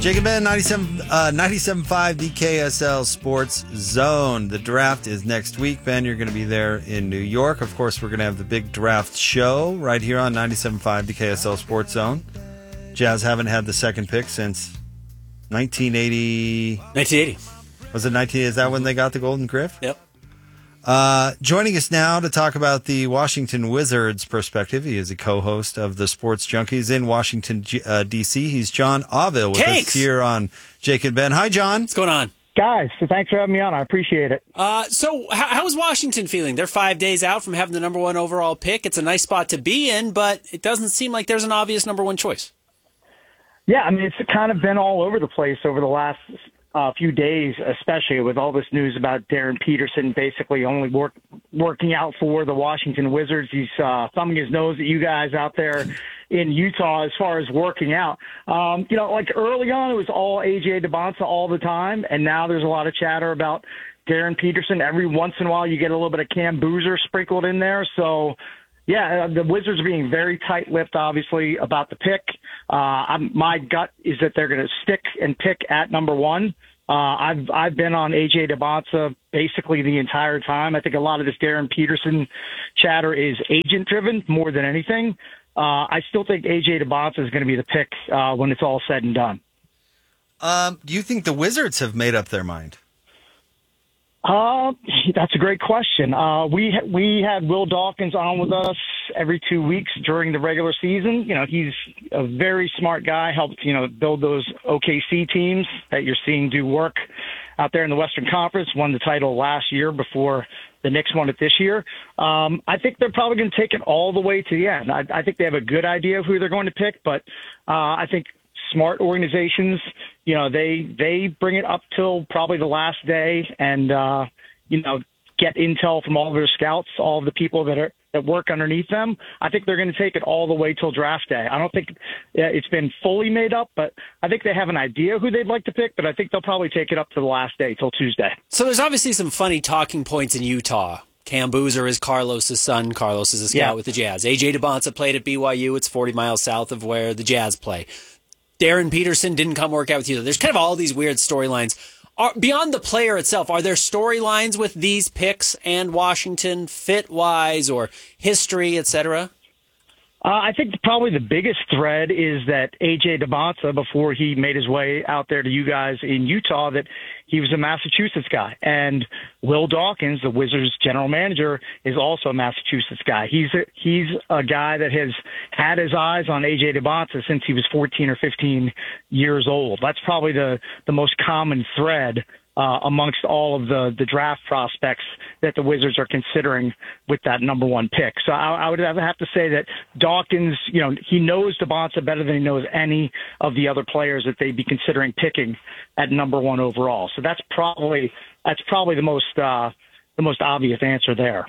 Jacob Ben, 97.5 DKSL Sports Zone. The draft is next week. Ben, you're going to be there in New York. Of course, we're going to have the big draft show right here on 97.5 DKSL Sports Zone. Jazz haven't had the second pick since 1980. 1980. Was it 1980? Is that when they got the Golden Griff? Yep. Joining us now to talk about the Washington Wizards perspective, he is a co-host of the Sports Junkies in Washington, D.C. He's John Avil with us here on Jake and Ben. Hi, John. What's going on? Guys, so thanks for having me on. I appreciate it. So how is Washington feeling? They're 5 days out from having the number one overall pick. It's a nice spot to be in, but it doesn't seem like there's an obvious number one choice. Yeah, I mean, it's kind of been all over the place over the last few days, especially with all this news about Darren Peterson basically only working out for the Washington Wizards. He's thumbing his nose at you guys out there in Utah as far as working out. Like early on, it was all A.J. DeBonsa all the time, and now there's a lot of chatter about Darren Peterson. Every once in a while, you get a little bit of Cam Boozer sprinkled in there. So, yeah, the Wizards are being very tight-lipped, obviously, about the pick. My gut is that they're going to stick and pick at number one. I've been on A.J. DeBonsa basically the entire time. I think a lot of this Darren Peterson chatter is agent-driven more than anything. I still think A.J. DeBonsa is going to be the pick when it's all said and done. Do you think the Wizards have made up their mind? That's a great question. We had Will Dawkins on with us every 2 weeks during the regular season. You know, he's a very smart guy, helped, build those OKC teams that you're seeing do work out there in the Western Conference, won the title last year before the Knicks won it this year. I think they're probably going to take it all the way to the end. I think they have a good idea of who they're going to pick, but I think smart organizations, they bring it up till probably the last day and, get intel from all of their scouts, all of the people that work underneath them. I think they're going to take it all the way till draft day. I don't think it's been fully made up, but I think they have an idea who they'd like to pick, but I think they'll probably take it up to the last day till Tuesday. So there's obviously some funny talking points in Utah. Cam Boozer is Carlos' son. Carlos is a scout with the Jazz. A.J. DeBonsa played at BYU. It's 40 miles south of where the Jazz play. Darren Peterson didn't come work out with you. There's kind of all these weird storylines. Beyond the player itself, are there storylines with these picks and Washington fit-wise or history, etc.? I think probably the biggest thread is that A.J. DeBonsa, before he made his way out there to you guys in Utah, that he was a Massachusetts guy. And Will Dawkins, the Wizards general manager, is also a Massachusetts guy. He's a guy that has had his eyes on A.J. DeBonsa since he was 14 or 15 years old. That's probably the most common thread amongst all of the draft prospects that the Wizards are considering with that number one pick. So I would have to say that Dawkins, he knows DeBonsa better than he knows any of the other players that they'd be considering picking at number one overall. So that's probably the most obvious answer there.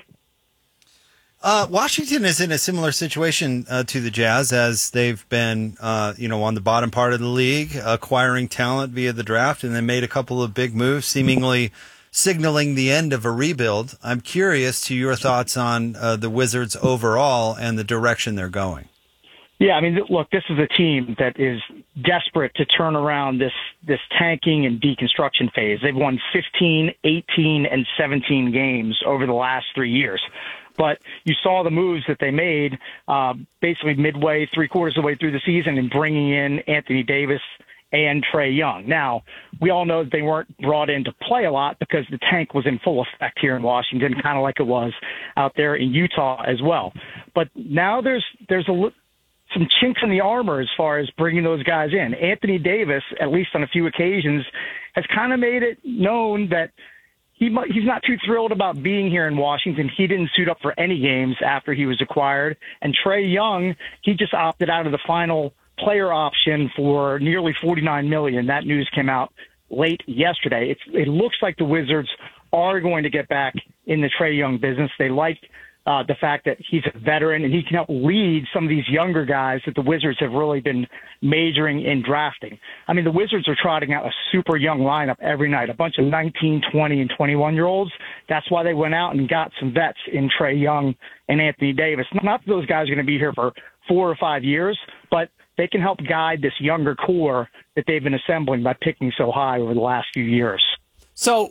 Washington is in a similar situation to the Jazz, as they've been, on the bottom part of the league, acquiring talent via the draft, and then made a couple of big moves, seemingly signaling the end of a rebuild. I'm curious to your thoughts on the Wizards overall and the direction they're going. Yeah, I mean, look, this is a team that is desperate to turn around this tanking and deconstruction phase. They've won 15, 18, and 17 games over the last 3 years. But you saw the moves that they made basically midway, three-quarters of the way through the season, in bringing in Anthony Davis and Trae Young. Now, we all know that they weren't brought in to play a lot because the tank was in full effect here in Washington, kind of like it was out there in Utah as well. But now there's some chinks in the armor as far as bringing those guys in. Anthony Davis, at least on a few occasions, has kind of made it known that he's not too thrilled about being here in Washington. He didn't suit up for any games after he was acquired. And Trae Young, he just opted out of the final player option for nearly $49 million. That news came out late yesterday. It looks like the Wizards are going to get back in the Trae Young business. They like the fact that he's a veteran and he can help lead some of these younger guys that the Wizards have really been majoring in drafting. I mean, the Wizards are trotting out a super young lineup every night, a bunch of 19, 20, and 21-year-olds. That's why they went out and got some vets in Trae Young and Anthony Davis. Not that those guys are going to be here for 4 or 5 years, but they can help guide this younger core that they've been assembling by picking so high over the last few years. So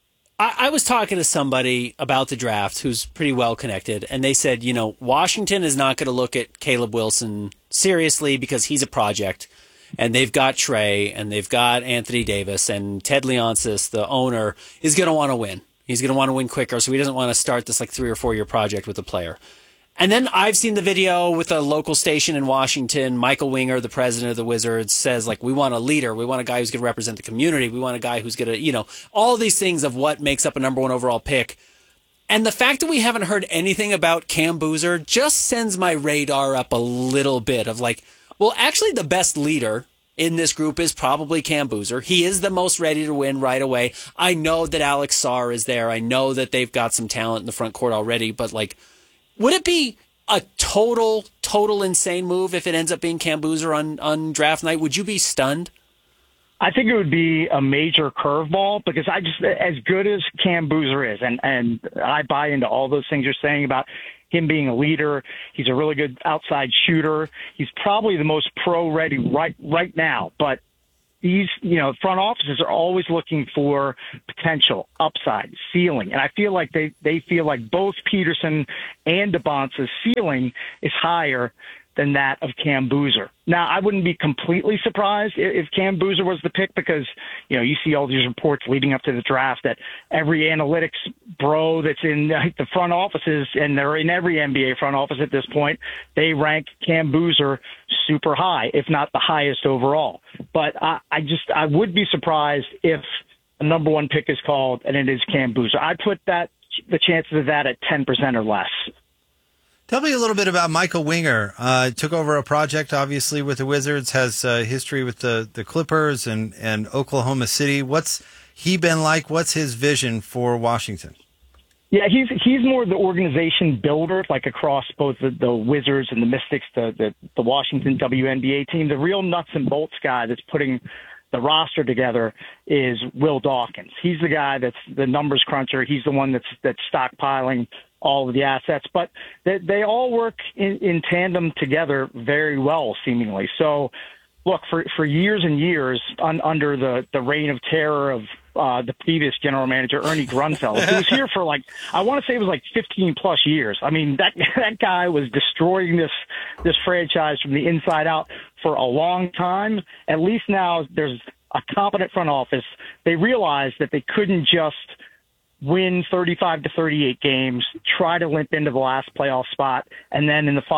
I was talking to somebody about the draft who's pretty well connected, and they said, Washington is not going to look at Caleb Wilson seriously because he's a project, and they've got Trey, and they've got Anthony Davis, and Ted Leonsis, the owner, is going to want to win. He's going to want to win quicker, so he doesn't want to start this 3 or 4 year project with a player. And then I've seen the video with a local station in Washington. Michael Winger, the president of the Wizards, says, we want a leader. We want a guy who's going to represent the community. We want a guy who's going to, all these things of what makes up a number 1 overall pick. And the fact that we haven't heard anything about Cam Boozer just sends my radar up a little bit of actually the best leader in this group is probably Cam Boozer. He is the most ready to win right away. I know that Alex Sarr is there. I know that they've got some talent in the front court already, but would it be a total insane move if it ends up being Cam Boozer on draft night? Would you be stunned? I think it would be a major curveball because as good as Cam Boozer is, and I buy into all those things you're saying about him being a leader. He's a really good outside shooter. He's probably the most pro ready right now, but these, front offices are always looking for potential, upside, ceiling. And I feel like they feel like both Peterson and DeBonce's ceiling is higher than that of Cam Boozer. Now, I wouldn't be completely surprised if Cam Boozer was the pick because, you see all these reports leading up to the draft that every analytics bro that's in the front offices, and they're in every NBA front office at this point, they rank Cam Boozer super high, if not the highest overall. But I would be surprised if a number 1 pick is called and it is Cam Boozer. I put the chances of that at 10% or less. Tell me a little bit about Michael Winger. Took over a project, obviously, with the Wizards, has history with the Clippers and Oklahoma City. What's he been like? What's his vision for Washington? Yeah, he's more the organization builder, across both the Wizards and the Mystics, the Washington WNBA team. The real nuts and bolts guy that's putting the roster together is Will Dawkins. He's the guy that's the numbers cruncher. He's the one that's stockpiling all of the assets, but they all work in tandem together very well, seemingly. So, look, for years and years, under the reign of terror of the previous general manager, Ernie Grunfeld, who was here for I want to say it was 15 plus years. I mean, that guy was destroying this franchise from the inside out for a long time. At least now there's a competent front office. They realized that they couldn't just win 35 to 38 games, try to limp into the last playoff spot, and then in the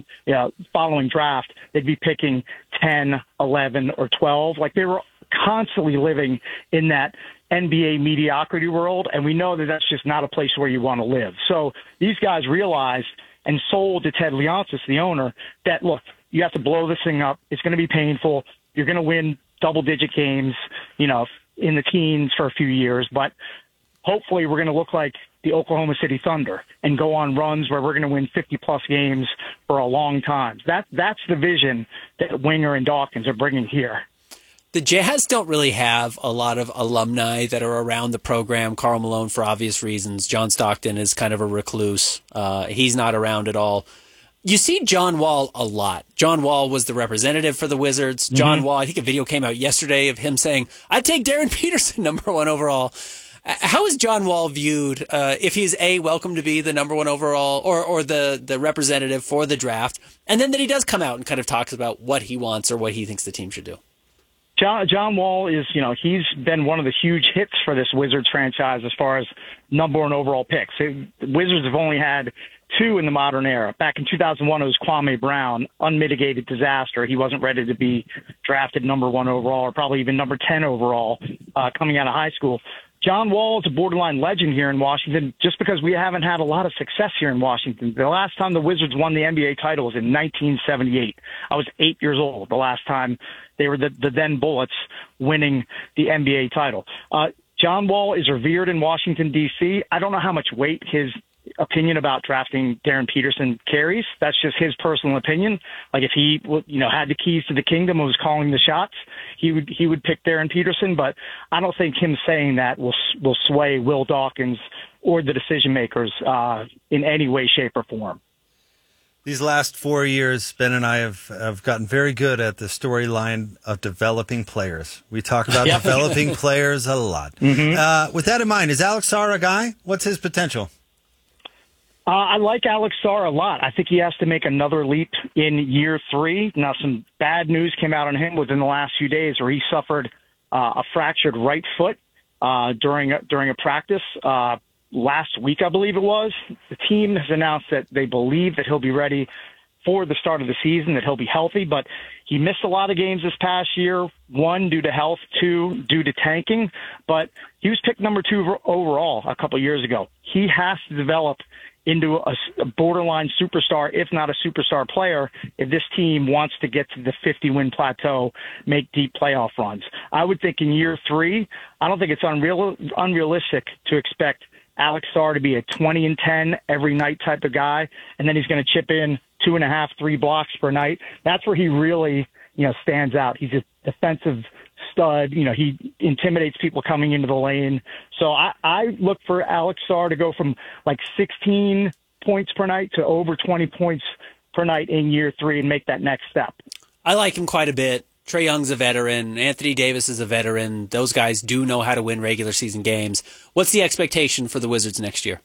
following draft, they'd be picking 10, 11, or 12. They were constantly living in that NBA mediocrity world, and we know that that's just not a place where you want to live. So these guys realized and sold to Ted Leonsis, the owner, that, look, you have to blow this thing up. It's going to be painful. You're going to win double-digit games, in the teens for a few years, but hopefully we're going to look like the Oklahoma City Thunder and go on runs where we're going to win 50-plus games for a long time. That's the vision that Winger and Dawkins are bringing here. The Jazz don't really have a lot of alumni that are around the program. Karl Malone, for obvious reasons. John Stockton is kind of a recluse. He's not around at all. You see John Wall a lot. John Wall was the representative for the Wizards. John Wall, I think a video came out yesterday of him saying, I'd take Darren Peterson number 1 overall. How is John Wall viewed if he's welcome to be the number 1 overall or the representative for the draft, and then that he does come out and kind of talks about what he wants or what he thinks the team should do? John Wall is, he's been one of the huge hits for this Wizards franchise as far as number 1 overall picks. The Wizards have only had 2 in the modern era. Back in 2001, it was Kwame Brown, unmitigated disaster. He wasn't ready to be drafted number 1 overall or probably even number 10 overall coming out of high school. John Wall is a borderline legend here in Washington just because we haven't had a lot of success here in Washington. The last time the Wizards won the NBA title was in 1978. I was 8 years old the last time they were the then Bullets winning the NBA title. John Wall is revered in Washington, D.C. I don't know how much weight his opinion about drafting Darren Peterson carries. That's just his personal opinion. If he, had the keys to the kingdom and was calling the shots, he would pick Darren Peterson. But I don't think him saying that will sway Will Dawkins or the decision makers in any way, shape, or form. These last 4 years, Ben and I have gotten very good at the storyline of developing players. We talk about developing players a lot. Mm-hmm. With that in mind, is Alex Sarr a guy? What's his potential? I like Alex Sarr a lot. I think he has to make another leap in year 3. Now, some bad news came out on him within the last few days where he suffered a fractured right foot during a practice. Last week, I believe it was, the team has announced that they believe that he'll be ready for the start of the season, that he'll be healthy, but he missed a lot of games this past year, 1, due to health, 2, due to tanking, but he was picked number 2 overall a couple years ago. He has to develop into a borderline superstar, if not a superstar player, if this team wants to get to the 50-win plateau, make deep playoff runs. I would think in year 3, I don't think it's unrealistic to expect Alex Sarr to be a 20-10 every night type of guy, and then he's going to chip in 2.5, 3 blocks per night. That's where he really, stands out. He's a defensive stud. He intimidates people coming into the lane. So I look for Alex Sarr to go from like 16 points per night to over 20 points per night in year 3 and make that next step. I like him quite a bit. Trae Young's a veteran. Anthony Davis is a veteran. Those guys do know how to win regular season games. What's the expectation for the Wizards next year?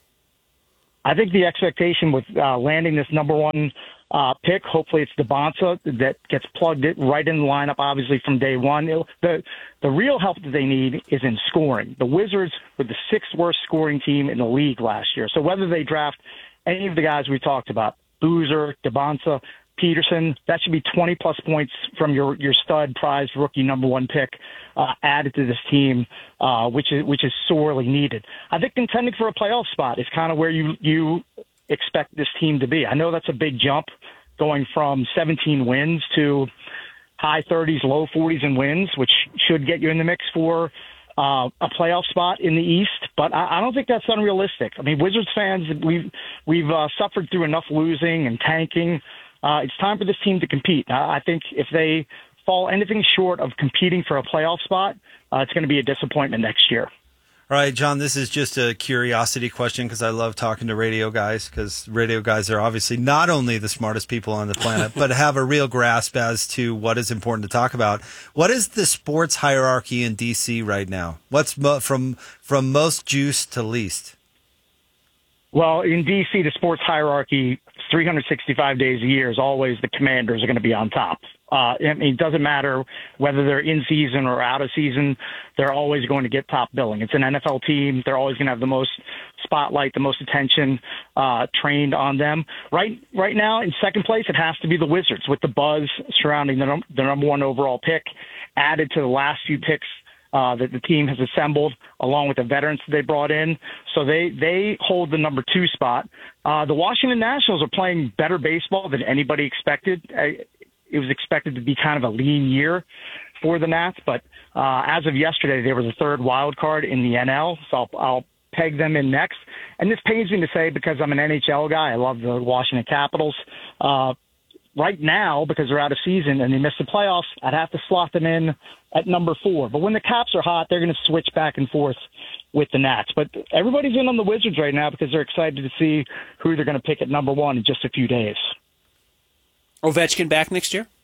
I think the expectation with landing this number 1 pick, hopefully it's DeBonsa that gets plugged right in the lineup, obviously, from day one. The real help that they need is in scoring. The Wizards were the 6th worst scoring team in the league last year. So whether they draft any of the guys we talked about, Boozer, DeBonsa, Peterson, that should be 20-plus points from your stud prize rookie number 1 pick added to this team, which is sorely needed. I think contending for a playoff spot is kind of where you expect this team to be. I know that's a big jump going from 17 wins to high 30s, low 40s in wins, which should get you in the mix for a playoff spot in the East, but I don't think that's unrealistic. I mean, Wizards fans, we've suffered through enough losing and tanking. It's time for this team to compete. I think if they fall anything short of competing for a playoff spot, it's going to be a disappointment next year. All right, John, this is just a curiosity question because I love talking to radio guys because radio guys are obviously not only the smartest people on the planet, but have a real grasp as to what is important to talk about. What is the sports hierarchy in D.C. right now? What's from most juice to least? Well, in D.C., the sports hierarchy, 365 days a year, is always the Commanders are going to be on top. It doesn't matter whether they're in season or out of season. They're always going to get top billing. It's an NFL team. They're always going to have the most spotlight, the most attention trained on them. Right now, in second place, it has to be the Wizards with the buzz surrounding the number 1 overall pick added to the last few picks that the team has assembled, along with the veterans that they brought in. So they hold the number 2 spot. The Washington Nationals are playing better baseball than anybody expected. It was expected to be kind of a lean year for the Nats, but as of yesterday, they were the 3rd wild card in the NL, so I'll peg them in next. And this pains me to say because I'm an NHL guy. I love the Washington Capitals. Right now, because they're out of season and they missed the playoffs, I'd have to slot them in at number 4. But when the Caps are hot, they're going to switch back and forth with the Nats. But everybody's in on the Wizards right now because they're excited to see who they're going to pick at number 1 in just a few days. Ovechkin back next year?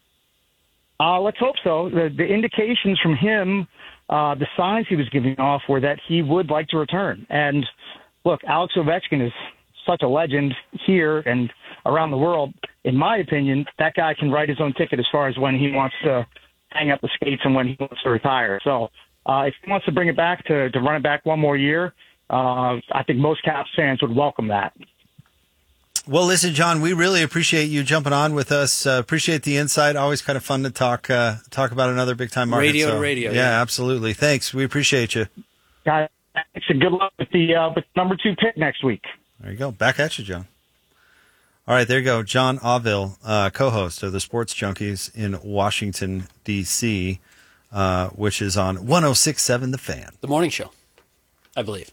Let's hope so. The indications from him, the signs he was giving off were that he would like to return. And look, Alex Ovechkin is such a legend here and around the world. In my opinion, that guy can write his own ticket as far as when he wants to hang up the skates and when he wants to retire. So if he wants to bring it back to run it back one more year, I think most Caps fans would welcome that. Well, listen, John, we really appreciate you jumping on with us. Appreciate the insight. Always kind of fun to talk about another big-time market. Radio. Yeah, absolutely. Thanks. We appreciate you. Guys, thanks, and good luck with the number 2 pick next week. There you go. Back at you, John. All right, there you go. John Auvill, co-host of the Sports Junkies in Washington, D.C., which is on 106.7 The Fan. The morning show, I believe.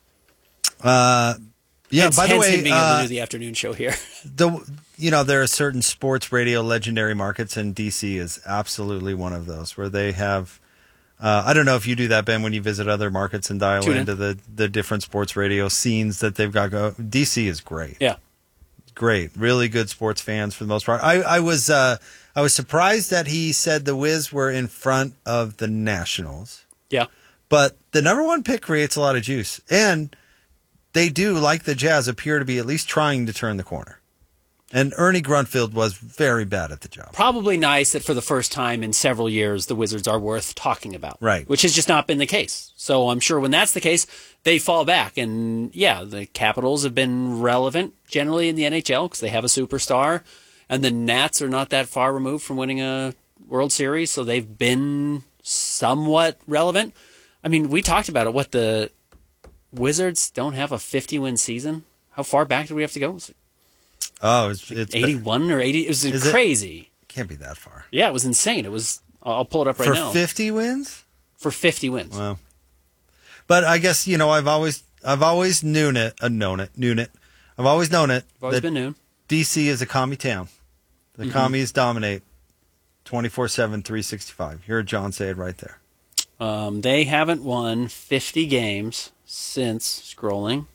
Yeah, by the way, him being able to do the afternoon show here. There are certain sports radio legendary markets, and DC is absolutely one of those where they have. I don't know if you do that, Ben, when you visit other markets and dial into the different sports radio scenes that they've got. DC is great. Yeah, great. Really good sports fans for the most part. I was surprised that he said the Wiz were in front of the Nationals. Yeah. But the number one pick creates a lot of juice. And they do, like the Jazz, appear to be at least trying to turn the corner. And Ernie Grunfeld was very bad at the job. Probably nice that for the first time in several years, the Wizards are worth talking about. Right. Which has just not been the case. So I'm sure when that's the case, they fall back. And yeah, the Capitals have been relevant generally in the NHL because they have a superstar. And the Nats are not that far removed from winning a World Series, so they've been somewhat relevant. I mean, we talked about it. What, the Wizards don't have a 50-win season? How far back do we have to go? Oh, it's 81 or 80? It was crazy. It can't be that far. Yeah, it was insane. It was. I'll pull it up right now. For 50 wins? For 50 wins. Wow. But I guess, I've always known it. I've always known it. Always been known. DC is a commie town. The commies dominate 24/7, 365. Hear John say it right there. They haven't won 50 games since scrolling,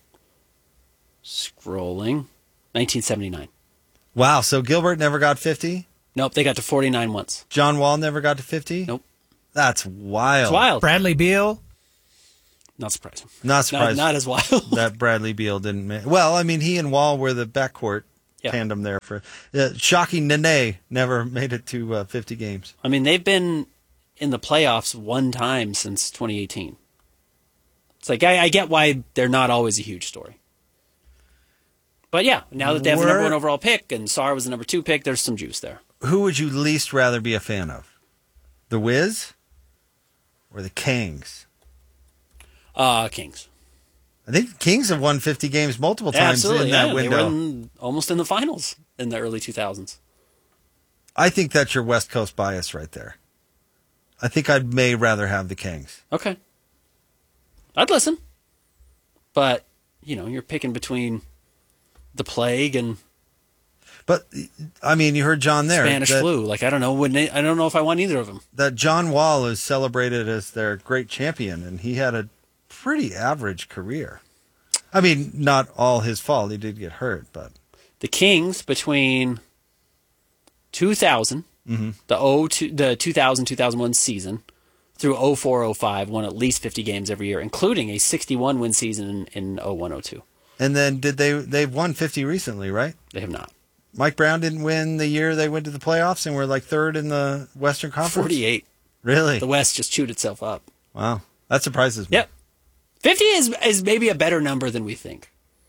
1979. Wow, so Gilbert never got 50? Nope, they got to 49 once. John Wall never got to 50? Nope. That's wild. It's wild. Bradley Beal? Not surprising. Not surprised. Not as wild. That Bradley Beal didn't make. Well, I mean, he and Wall were the backcourt tandem there for. Shocking Nene never made it to 50 games. I mean, they've been in the playoffs one time since 2018. It's like, I get why they're not always a huge story. But yeah, now that they have the number 1 overall pick and Sarr was the number 2 pick, there's some juice there. Who would you least rather be a fan of? The Wiz or the Kings? Kings. I think Kings have won 50 games multiple times in that window. They were almost in the finals in the early 2000s. I think that's your West Coast bias right there. I think I may rather have the Kings. Okay. I'd listen. But, you're picking between the plague and... But, I mean, you heard John there. Spanish flu. Like, I don't know. I don't know if I want either of them. That John Wall is celebrated as their great champion, and he had a pretty average career. I mean, not all his fault. He did get hurt, but... The Kings, between 2000, the 2000-2001 season, through 04-05, won at least 50 games every year, including a 61-win season in 01-02. And then they've won 50 recently, right? They have not. Mike Brown didn't win the year they went to the playoffs and were like third in the Western Conference? 48. Really? The West just chewed itself up. Wow. That surprises me. Yep. 50 is maybe a better number than we think.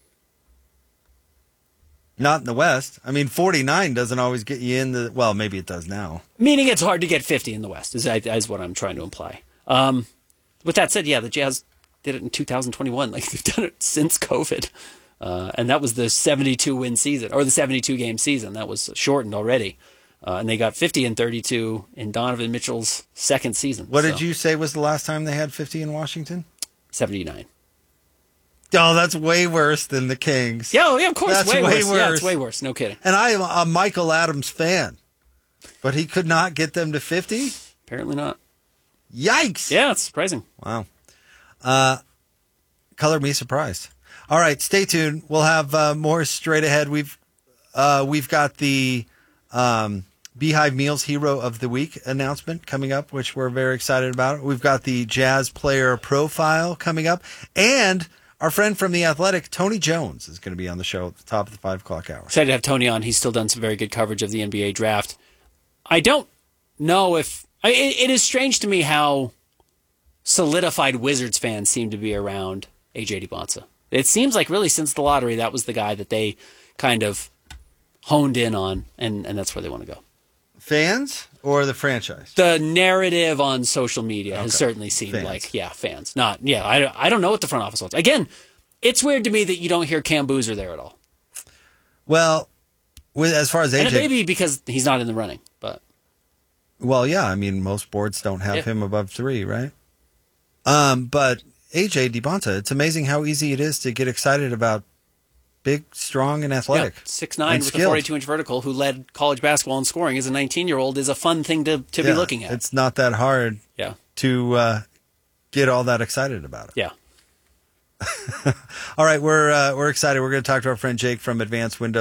Not in the West. I mean, 49 doesn't always get you in the... Well, maybe it does now. Meaning it's hard to get 50 in the West, is what I'm trying to imply. With that said, yeah, the Jazz did it in 2021. Like, they've done it since COVID. And that was the 72-win season, or the 72-game season. That was shortened already. And they got 50 and 32 in Donovan Mitchell's second season. What did you say was the last time they had 50 in Washington? 79. Oh, that's way worse than the Kings. Yeah, of course. That's way way worse. Yeah, it's way worse. No kidding. And I am a Michael Adams fan, but he could not get them to 50? Apparently not. Yikes. Yeah, it's surprising. Wow. Color me surprised. All right, stay tuned. We'll have more straight ahead. We've got the Beehive Meals Hero of the Week announcement coming up, which we're very excited about. We've got the Jazz player profile coming up, and our friend from The Athletic, Tony Jones, is going to be on the show at the top of the 5 o'clock hour. Excited to have Tony on. He's still done some very good coverage of the NBA draft. I don't know if... It is strange to me how solidified Wizards fans seem to be around A.J. Dybantsa. It seems like really since the lottery, that was the guy that they kind of honed in on, and that's where they want to go. Fans or the franchise? The narrative on social media has certainly seemed fans. like, fans. I don't know what the front office wants. Again, it's weird to me that you don't hear Cam Boozer there at all. Well, as far as AJ... And it may be because he's not in the running, but... Well, yeah, I mean, most boards don't have him above 3, right? But AJ Dybantsa, it's amazing how easy it is to get excited about big, strong, and athletic. 6'9" with a 42-inch vertical who led college basketball in scoring as a 19-year-old is a fun thing to be looking at. It's not that hard to get all that excited about it. Yeah. All right, we're excited. We're going to talk to our friend Jake from Advanced Windows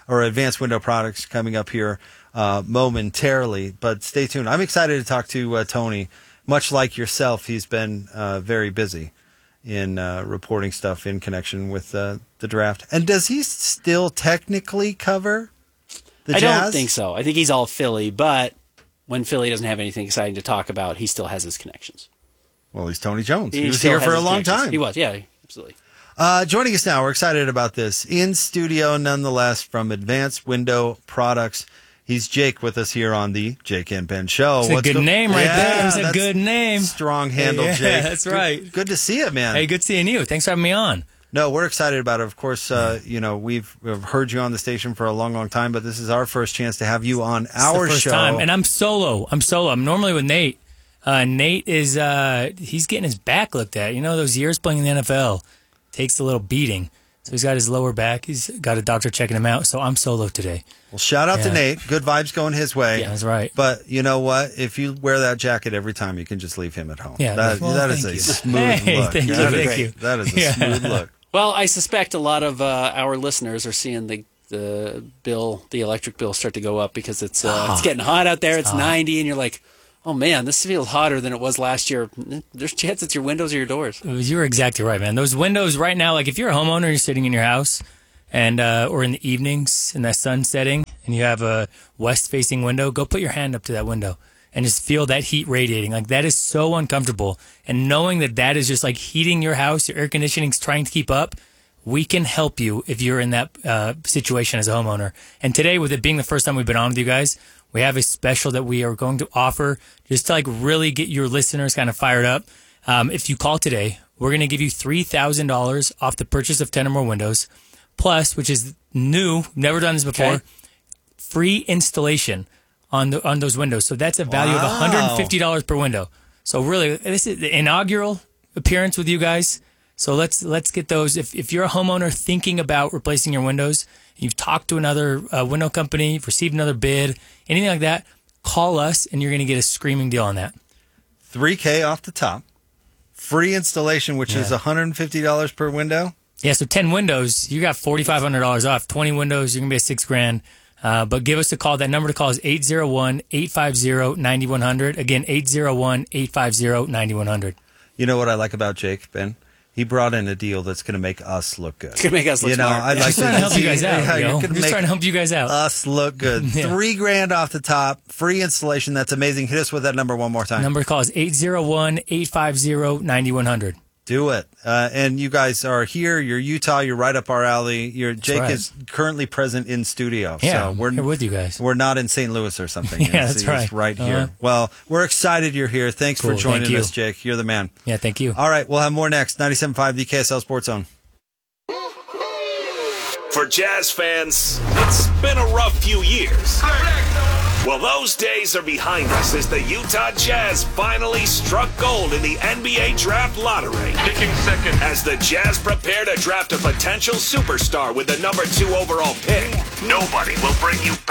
or Advanced Window Products coming up here momentarily. But stay tuned. I'm excited to talk to Tony. Much like yourself, he's been very busy in reporting stuff in connection with the draft. And does he still technically cover the Jazz? I don't think so. I think he's all Philly, but when Philly doesn't have anything exciting to talk about, he still has his connections. Well, he's Tony Jones. He was still here has for a his long connections. time. He was, yeah, absolutely. Joining us now, we're excited about this. In studio, nonetheless, from Advanced Window Products. He's Jake with us here on the Jake and Ben Show. It's a good name right there. It's a good name. Strong handle, yeah, Jake. That's right. Good to see you, man. Hey, good seeing you. Thanks for having me on. No, we're excited about it. Of course, we've heard you on the station for a long, long time, but this is our first chance to have you on our first show. Time. And I'm solo. I'm normally with Nate. Nate is he's getting his back looked at. You know, those years playing in the NFL takes a little beating. So he's got his lower back. He's got a doctor checking him out. So I'm solo today. Well, shout out to Nate. Good vibes going his way. Yeah, that's right. But you know what? If you wear that jacket every time, you can just leave him at home. Yeah, that is a smooth look. Thank you. That is a smooth look. Well, I suspect a lot of our listeners are seeing the electric bill start to go up because it's getting hot out there. It's 90, and you're like, oh man, this feels hotter than it was last year. There's a chance it's your windows or your doors. You're exactly right, man. Those windows right now, like if you're a homeowner, you're sitting in your house, and or in the evenings in that sun setting, and you have a west-facing window, go put your hand up to that window and just feel that heat radiating. Like that is so uncomfortable. And knowing that is just like heating your house, your air conditioning's trying to keep up, we can help you if you're in that situation as a homeowner. And today, with it being the first time we've been on with you guys, we have a special that we are going to offer just to like really get your listeners kind of fired up. If you call today, we're going to give you $3,000 off the purchase of 10 or more windows. Plus, which is new, never done this before, free installation on those windows. So that's a value of $150 per window. So really, this is the inaugural appearance with you guys. So let's get those. If you're a homeowner thinking about replacing your windows, you've talked to another window company, you've received another bid, anything like that, call us and you're going to get a screaming deal on that. $3,000 off the top. Free installation, which is $150 per window. Yeah, so 10 windows, you got $4,500 off. 20 windows, you're going to be at $6,000. But give us a call. That number to call is 801-850-9100. Again, 801-850-9100. You know what I like about Jake, Ben? He brought in a deal that's going to make us look good. It's going to make us look smart. I'd like Just trying to help you guys out. You're Just trying to help you guys out. Us look good. $3,000 off the top. Free installation. That's amazing. Hit us with that number one more time. Number to call is 801-850-9100. Do it. And you guys are here. You're Utah. You're right up our alley. Jake is currently present in studio. Yeah, so we're here with you guys. We're not in St. Louis or something. Yeah, that's right. He's right here. Well, we're excited you're here. Thanks for joining us, Jake. You're the man. Yeah, thank you. All right, we'll have more next. 97.5, the KSL Sports Zone. For Jazz fans, it's been a rough few years. Well, those days are behind us as the Utah Jazz finally struck gold in the NBA Draft Lottery. Picking second. As the Jazz prepare to draft a potential superstar with the number 2 overall pick, nobody will bring you